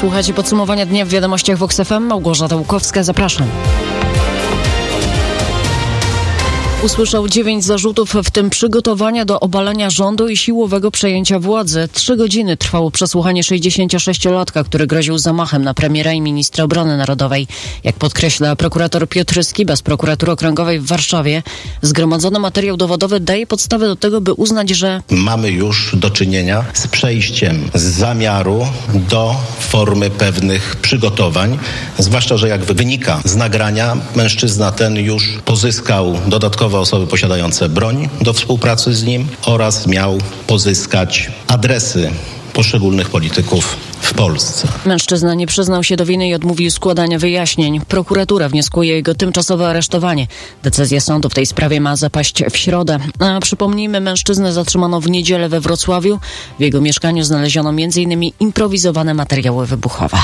Słuchajcie podsumowania dnia w Wiadomościach Vox FM. Małgorzata Łukowska, zapraszam. Usłyszał 9 zarzutów, w tym przygotowania do obalenia rządu i siłowego przejęcia władzy. 3 godziny trwało przesłuchanie 66-latka, który groził zamachem na premiera i ministra obrony narodowej. Jak podkreśla prokurator Piotr Skiba z Prokuratury Okręgowej w Warszawie, zgromadzony materiał dowodowy daje podstawę do tego, by uznać, że mamy już do czynienia z przejściem z zamiaru do formy pewnych przygotowań. Zwłaszcza, że jak wynika z nagrania, mężczyzna ten już pozyskał dodatkowe osoby posiadające broń do współpracy z nim oraz miał pozyskać adresy poszczególnych polityków w Polsce. Mężczyzna nie przyznał się do winy i odmówił składania wyjaśnień. Prokuratura wnioskuje o jego tymczasowe aresztowanie. Decyzja sądu w tej sprawie ma zapaść w środę. A przypomnijmy, mężczyznę zatrzymano w niedzielę we Wrocławiu. W jego mieszkaniu znaleziono m.in. improwizowane materiały wybuchowe.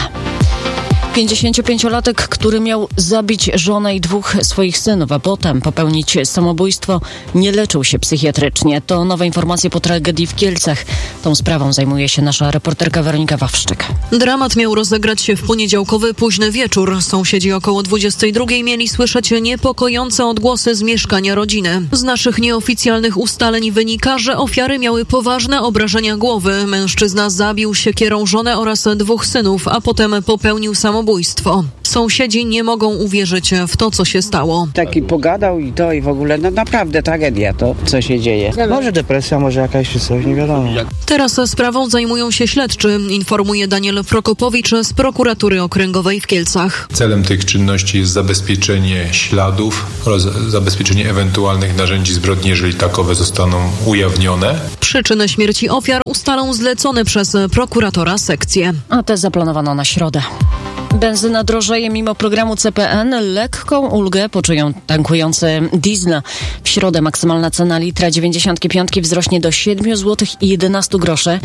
55-latek, który miał zabić żonę i 2 swoich synów, a potem popełnić samobójstwo, nie leczył się psychiatrycznie. To nowe informacje po tragedii w Kielcach. Tą sprawą zajmuje się nasza reporterka Weronika Wawrzyk. Dramat miał rozegrać się w poniedziałkowy późny wieczór. Sąsiedzi około 22 mieli słyszeć niepokojące odgłosy z mieszkania rodziny. Z naszych nieoficjalnych ustaleń wynika, że ofiary miały poważne obrażenia głowy. Mężczyzna zabił siekierą żonę oraz 2 synów, a potem popełnił samobójstwo. Sąsiedzi nie mogą uwierzyć w to, co się stało. Taki pogadał i to i w ogóle, naprawdę tragedia to, co się dzieje. Może depresja, może jakaś coś, nie wiadomo. Teraz sprawą zajmują się śledczy, informuje Daniel Prokopowicz z Prokuratury Okręgowej w Kielcach. Celem tych czynności jest zabezpieczenie śladów oraz zabezpieczenie ewentualnych narzędzi zbrodni, jeżeli takowe zostaną ujawnione. Przyczyny śmierci ofiar ustalą zlecone przez prokuratora sekcje. A te zaplanowano na środę. Benzyna drożeje mimo programu CPN. Lekką ulgę poczują tankujący diesla. W środę maksymalna cena litra 95 wzrośnie do 7 zł i 11 groszy.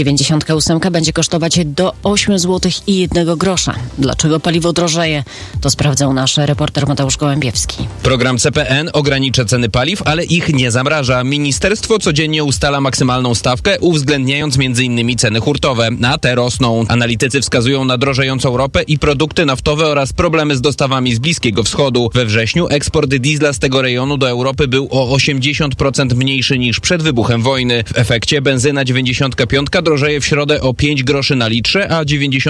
98 będzie kosztować do 8 zł i 1 grosza. Dlaczego paliwo drożeje? To sprawdzał nasz reporter Mateusz Gołębiewski. Program CPN ogranicza ceny paliw, ale ich nie zamraża. Ministerstwo codziennie ustala maksymalną stawkę, uwzględniając m.in. ceny hurtowe, a te rosną. Analitycy wskazują na drożejącą ropę i produkty naftowe oraz problemy z dostawami z Bliskiego Wschodu. We wrześniu eksport diesla z tego rejonu do Europy był o 80% mniejszy niż przed wybuchem wojny. W efekcie benzyna 95 drożeje w środę o 5 groszy na litrze, a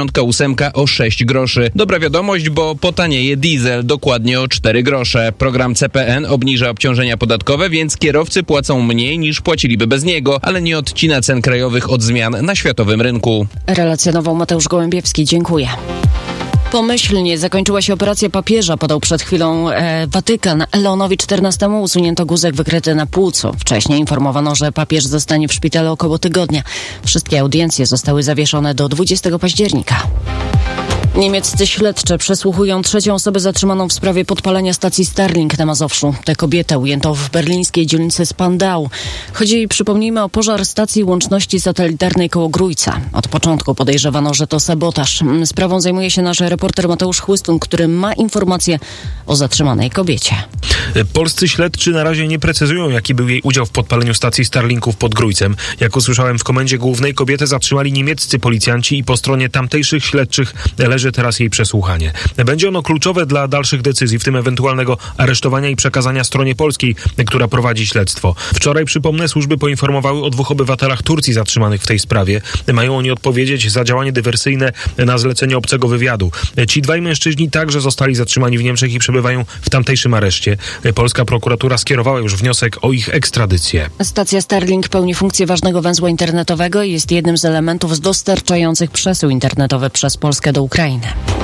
98 o 6 groszy. Dobra wiadomość, bo potanieje diesel dokładnie o 4 grosze. Program CPN obniża obciążenia podatkowe, więc kierowcy płacą mniej niż płaciliby bez niego, ale nie odcina cen krajowych od zmian na światowym rynku. Relacjonował Mateusz Gołębiewski. Dziękuję. Pomyślnie zakończyła się operacja papieża, podał przed chwilą Watykan. Leonowi XIV usunięto guzek wykryty na płucu. Wcześniej informowano, że papież zostanie w szpitalu około tygodnia. Wszystkie audiencje zostały zawieszone do 20 października. Niemieccy śledczy przesłuchują 3. osobę zatrzymaną w sprawie podpalenia stacji Starlink na Mazowszu. Tę kobietę ujęto w berlińskiej dzielnicy Spandau. Chodzi, przypomnijmy, o pożar stacji łączności satelitarnej koło Grójca. Od początku podejrzewano, że to sabotaż. Sprawą zajmuje się nasz reporter Mateusz Chłystun, który ma informacje o zatrzymanej kobiecie. Polscy śledczy na razie nie precyzują, jaki był jej udział w podpaleniu stacji Starlinków pod Grójcem. Jak usłyszałem w komendzie głównej, kobietę zatrzymali niemieccy policjanci i po stronie tamtejszych śledczych leży teraz jej przesłuchanie. Będzie ono kluczowe dla dalszych decyzji, w tym ewentualnego aresztowania i przekazania stronie polskiej, która prowadzi śledztwo. Wczoraj, przypomnę, służby poinformowały o 2 obywatelach Turcji zatrzymanych w tej sprawie. Mają oni odpowiedzieć za działanie dywersyjne na zlecenie obcego wywiadu. Ci 2 mężczyźni także zostali zatrzymani w Niemczech i przebywają w tamtejszym areszcie. Polska prokuratura skierowała już wniosek o ich ekstradycję. Stacja Starlink pełni funkcję ważnego węzła internetowego i jest jednym z elementów dostarczających przesył internetowy przez Polskę do Ukrainy.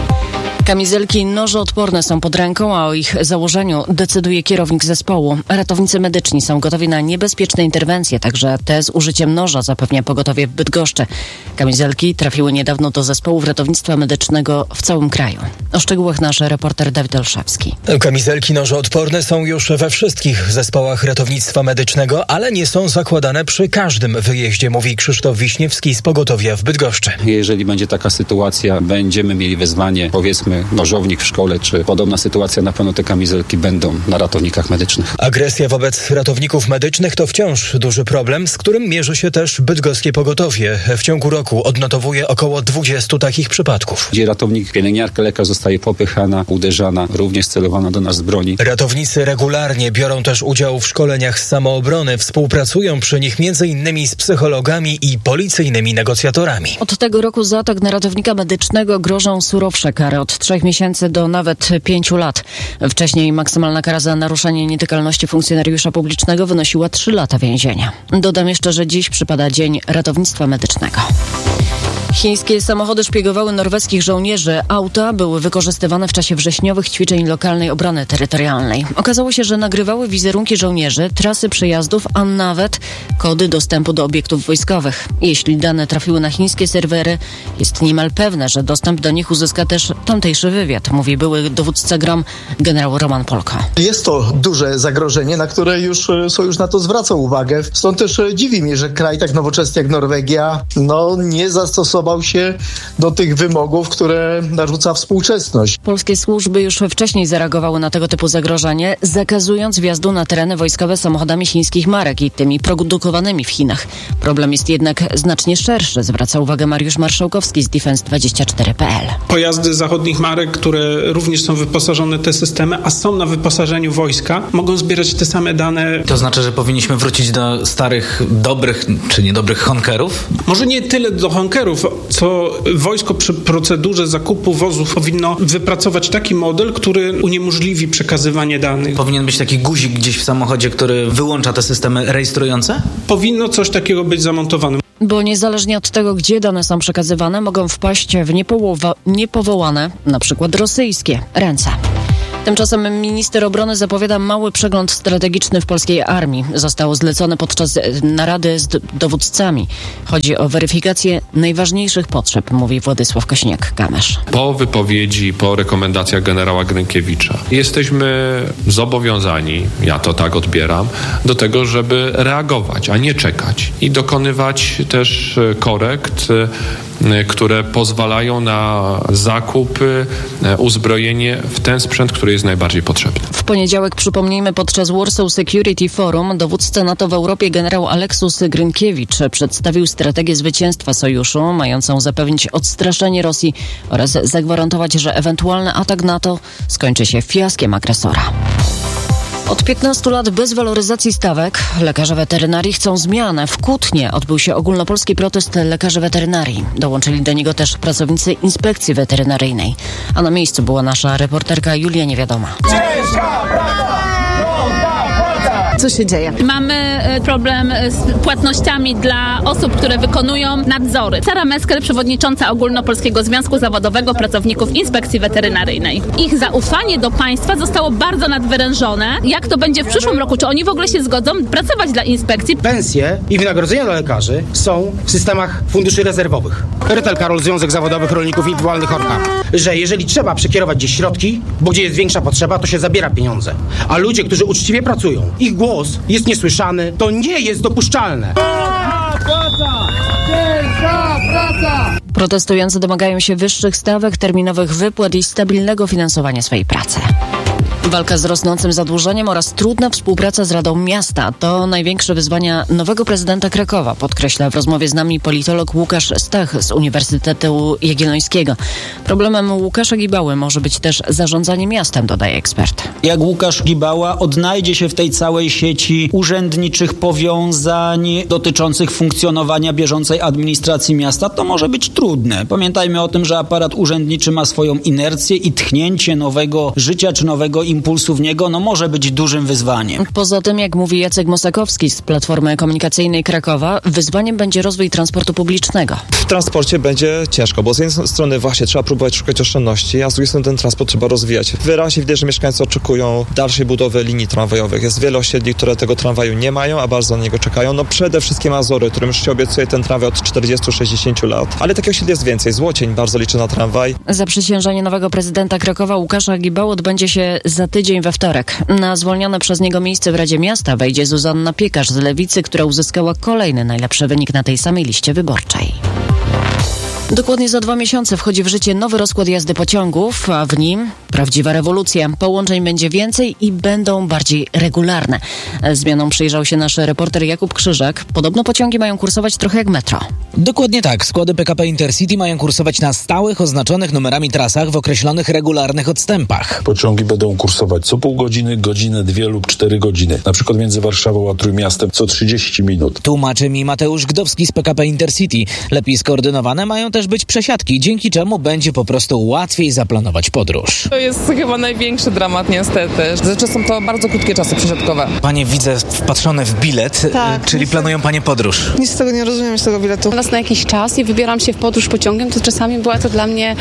Kamizelki nożoodporne są pod ręką, a o ich założeniu decyduje kierownik zespołu. Ratownicy medyczni są gotowi na niebezpieczne interwencje, także te z użyciem noża, zapewnia pogotowie w Bydgoszczy. Kamizelki trafiły niedawno do zespołów ratownictwa medycznego w całym kraju. O szczegółach nasz reporter Dawid Olszewski. Kamizelki nożoodporne są już we wszystkich zespołach ratownictwa medycznego, ale nie są zakładane przy każdym wyjeździe, mówi Krzysztof Wiśniewski z pogotowia w Bydgoszczy. Jeżeli będzie taka sytuacja, będziemy mieli wezwanie, powiedzmy powiedzmy nożownik w szkole, czy podobna sytuacja, na pewno te kamizelki będą na ratownikach medycznych. Agresja wobec ratowników medycznych to wciąż duży problem, z którym mierzy się też bydgoskie pogotowie. W ciągu roku odnotowuje około 20 takich przypadków. Gdzie ratownik, pielęgniarka, lekarz zostaje popychana, uderzana, również celowana do nas z broni. Ratownicy regularnie biorą też udział w szkoleniach z samoobrony, współpracują przy nich m.in. z psychologami i policyjnymi negocjatorami. Od tego roku za atak na ratownika medycznego grożą surowsze kary od 3 miesięcy do nawet 5 lat. Wcześniej maksymalna kara za naruszenie nietykalności funkcjonariusza publicznego wynosiła 3 lata więzienia. Dodam jeszcze, że dziś przypada Dzień Ratownictwa Medycznego. Chińskie samochody szpiegowały norweskich żołnierzy. Auta były wykorzystywane w czasie wrześniowych ćwiczeń lokalnej obrony terytorialnej. Okazało się, że nagrywały wizerunki żołnierzy, trasy przejazdów, a nawet kody dostępu do obiektów wojskowych. Jeśli dane trafiły na chińskie serwery, jest niemal pewne, że dostęp do nich uzyska też tamtejszy wywiad, mówi były dowódca GROM generał Roman Polko. Jest to duże zagrożenie, na które Sojusz NATO zwraca uwagę. Stąd też dziwi mnie, że kraj tak nowoczesny jak Norwegia nie zastosował się do tych wymogów, które narzuca współczesność. Polskie służby już wcześniej zareagowały na tego typu zagrożenie, zakazując wjazdu na tereny wojskowe samochodami chińskich marek i tymi produkowanymi w Chinach. Problem jest jednak znacznie szerszy, zwraca uwagę Mariusz Marszałkowski z Defense24.pl. Pojazdy zachodnich marek, które również są wyposażone w te systemy, a są na wyposażeniu wojska, mogą zbierać te same dane. To znaczy, że powinniśmy wrócić do starych, dobrych czy niedobrych honkerów? Może nie tyle do honkerów, co wojsko przy procedurze zakupu wozów powinno wypracować taki model, który uniemożliwi przekazywanie danych. Powinien być taki guzik gdzieś w samochodzie, który wyłącza te systemy rejestrujące? Powinno coś takiego być zamontowane. Bo niezależnie od tego, gdzie dane są przekazywane, mogą wpaść w niepowołane, na przykład rosyjskie, ręce. Tymczasem minister obrony zapowiada mały przegląd strategiczny w polskiej armii. Zostało zlecone podczas narady z dowódcami. Chodzi o weryfikację najważniejszych potrzeb, mówi Władysław Kosiniak-Kamysz. Po wypowiedzi, po rekomendacjach generała Grynkiewicza jesteśmy zobowiązani, ja to tak odbieram, do tego, żeby reagować, a nie czekać i dokonywać też korekt, które pozwalają na zakup, uzbrojenie w ten sprzęt, który jest najbardziej potrzebny. W poniedziałek, przypomnijmy, podczas Warsaw Security Forum dowódca NATO w Europie generał Aleksus Grynkiewicz przedstawił strategię zwycięstwa sojuszu, mającą zapewnić odstraszenie Rosji oraz zagwarantować, że ewentualny atak NATO skończy się fiaskiem agresora. Od 15 lat bez waloryzacji stawek lekarze weterynarii chcą zmianę. W Kutnie odbył się ogólnopolski protest lekarzy weterynarii. Dołączyli do niego też pracownicy inspekcji weterynaryjnej. A na miejscu była nasza reporterka Julia Niewiadoma. Co się dzieje? Mamy problem z płatnościami dla osób, które wykonują nadzory. Sara Meskel, przewodnicząca Ogólnopolskiego Związku Zawodowego Pracowników Inspekcji Weterynaryjnej. Ich zaufanie do państwa zostało bardzo nadwyrężone. Jak to będzie w przyszłym roku? Czy oni w ogóle się zgodzą pracować dla inspekcji? Pensje i wynagrodzenia dla lekarzy są w systemach funduszy rezerwowych. Rytel Karol, Związek Zawodowych Rolników Indywidualnych Orka, że jeżeli trzeba przekierować gdzieś środki, bo gdzie jest większa potrzeba, to się zabiera pieniądze. A ludzie, którzy uczciwie pracują, ich głos jest niesłyszany, to nie jest dopuszczalne. Protestujący domagają się wyższych stawek, terminowych wypłat i stabilnego finansowania swojej pracy. Walka z rosnącym zadłużeniem oraz trudna współpraca z Radą Miasta to największe wyzwania nowego prezydenta Krakowa, podkreśla w rozmowie z nami politolog Łukasz Stach z Uniwersytetu Jagiellońskiego. Problemem Łukasza Gibały może być też zarządzanie miastem, dodaje ekspert. Jak Łukasz Gibała odnajdzie się w tej całej sieci urzędniczych powiązań dotyczących funkcjonowania bieżącej administracji miasta, to może być trudne. Pamiętajmy o tym, że aparat urzędniczy ma swoją inercję i tchnięcie nowego życia czy nowego impulsu w niego może być dużym wyzwaniem. Poza tym, jak mówi Jacek Mosakowski z Platformy Komunikacyjnej Krakowa, wyzwaniem będzie rozwój transportu publicznego. W transporcie będzie ciężko, bo z jednej strony właśnie trzeba próbować szukać oszczędności, a z drugiej strony ten transport trzeba rozwijać. Wyraźnie widać, że mieszkańcy oczekują dalszej budowy linii tramwajowych. Jest wiele osiedli, które tego tramwaju nie mają, a bardzo na niego czekają. Przede wszystkim Azory, którym już się obiecuje ten tramwaj od 40-60 lat. Ale takich osiedli jest więcej. Złocień bardzo liczy na tramwaj. Zaprzysiężenie nowego prezydenta Krakowa Łukasza Gibały odbędzie się za tydzień we wtorek. Na zwolnione przez niego miejsce w Radzie Miasta wejdzie Zuzanna Piekarz z Lewicy, która uzyskała kolejny najlepszy wynik na tej samej liście wyborczej. Dokładnie za 2 miesiące wchodzi w życie nowy rozkład jazdy pociągów, a w nim prawdziwa rewolucja. Połączeń będzie więcej i będą bardziej regularne. Zmianą przyjrzał się nasz reporter Jakub Krzyżak. Podobno pociągi mają kursować trochę jak metro. Dokładnie tak. Składy PKP Intercity mają kursować na stałych, oznaczonych numerami trasach w określonych regularnych odstępach. Pociągi będą kursować co pół godziny, godzinę, 2 lub 4 godziny. Na przykład między Warszawą a Trójmiastem co 30 minut. Tłumaczy mi Mateusz Gdowski z PKP Intercity. Lepiej skoordynowane mają też być przesiadki, dzięki czemu będzie po prostu łatwiej zaplanować podróż. To jest chyba największy dramat niestety. Zazwyczaj są to bardzo krótkie czasy przesiadkowe. Panie widzę wpatrzone w bilet, czyli planują panie podróż. Nic z tego nie rozumiem, z tego biletu. Raz na jakiś czas i wybieram się w podróż pociągiem, to czasami była to dla mnie,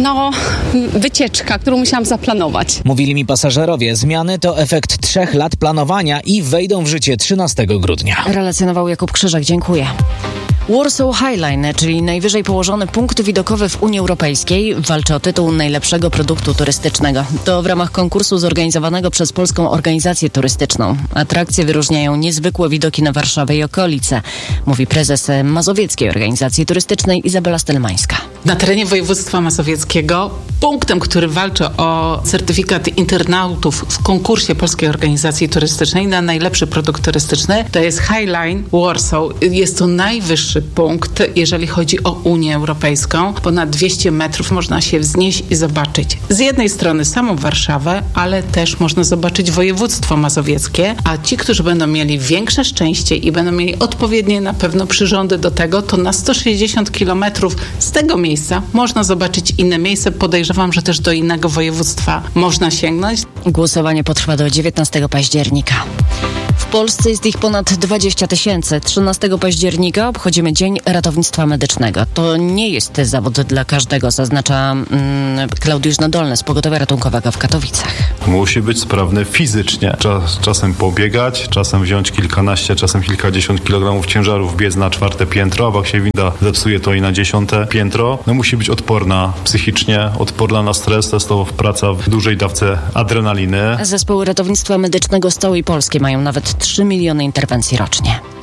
wycieczka, którą musiałam zaplanować. Mówili mi pasażerowie, zmiany to efekt 3 lat planowania i wejdą w życie 13 grudnia. Relacjonował Jakub Krzyżak, dziękuję. Warsaw High Line, czyli najwyżej położony punkt widokowy w Unii Europejskiej, walczy o tytuł najlepszego produktu turystycznego. To w ramach konkursu zorganizowanego przez Polską Organizację Turystyczną. Atrakcje wyróżniają niezwykłe widoki na Warszawę i okolice, mówi prezes Mazowieckiej Organizacji Turystycznej Izabela Stelmańska. Na terenie województwa mazowieckiego punktem, który walczy o certyfikat internautów w konkursie Polskiej Organizacji Turystycznej na najlepszy produkt turystyczny, to jest High Line Warsaw. Jest to najwyższy punkt, jeżeli chodzi o Unię Europejską. Ponad 200 metrów można się wznieść i zobaczyć z jednej strony samą Warszawę, ale też można zobaczyć województwo mazowieckie, a ci, którzy będą mieli większe szczęście i będą mieli odpowiednie na pewno przyrządy do tego, to na 160 kilometrów z tego miejsca można zobaczyć inne miejsce. Podejrzewam, że też do innego województwa można sięgnąć. Głosowanie potrwa do 19 października. W Polsce jest ich ponad 20 000. 13 października obchodzimy Dzień Ratownictwa Medycznego. To nie jest zawód dla każdego, zaznacza Klaudiusz Nadolny z Pogotowia Ratunkowego w Katowicach. Musi być sprawny fizycznie. Czasem pobiegać, czasem wziąć kilkanaście, czasem kilkadziesiąt kilogramów ciężarów, biec na 4. piętro, a jak się winda zepsuje, to i na 10. piętro. Musi być odporna psychicznie, odporna na stres. To jest to praca w dużej dawce adrenaliny. Zespoły ratownictwa medycznego z całej Polski mają nawet 3 miliony interwencji rocznie.